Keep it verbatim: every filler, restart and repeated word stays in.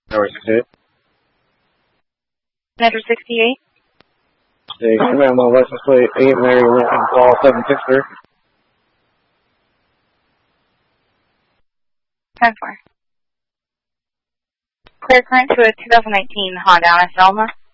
Tower sixty-eight. Metro sixty-eight. Hey, command on license plate eight Mary Lincoln Call seven six three. ten four. Clear current to a two thousand nineteen Honda Selma.